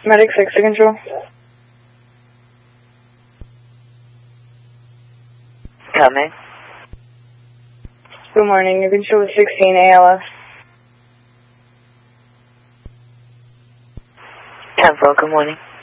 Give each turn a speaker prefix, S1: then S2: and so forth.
S1: Medic 6 to control.
S2: Coming.
S1: Good morning. You can show with 16 ALS.
S2: 10-4, good morning.